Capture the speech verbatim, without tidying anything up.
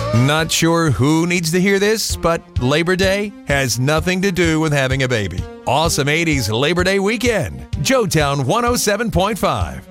Not sure who needs to hear this, but Labor Day has nothing to do with having a baby. Awesome eighties Labor Day weekend. Joetown one oh seven point five.